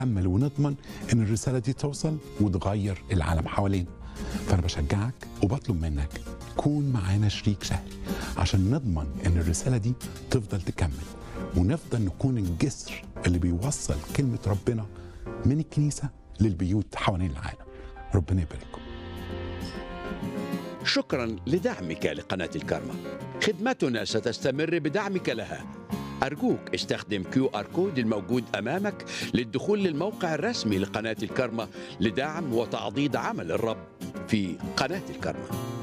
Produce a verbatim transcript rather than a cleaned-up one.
نأمل ونضمن ان الرسالة دي توصل وتغير العالم حوالينا. فأنا بشجعك وبطلب منك كون معانا شريك شهري عشان نضمن ان الرسالة دي تفضل تكمل، ونفضل نكون الجسر اللي بيوصل كلمة ربنا من الكنيسة للبيوت حوالين العالم. ربنا يبارككم. شكرا لدعمك لقناة الكارما. خدمتنا ستستمر بدعمك لها. أرجوك استخدم كيو آر كود الموجود أمامك للدخول للموقع الرسمي لقناة الكارما لدعم وتعضيد عمل الرب في قناة الكارما.